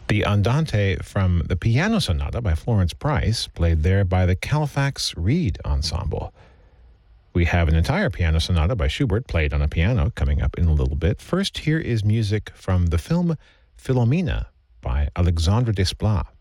The Andante from the Piano Sonata by Florence Price, played there by the Califax Reed Ensemble. We have an entire piano sonata by Schubert played on a piano coming up in a little bit. First, here is music from the film Philomena by Alexandre Desplat.